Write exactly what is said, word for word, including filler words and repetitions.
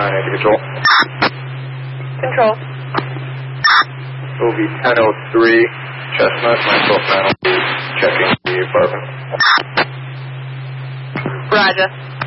nine eight control. Control. O V ten oh three, Chestnut, nine twelve nine oh two, checking the apartment. Roger.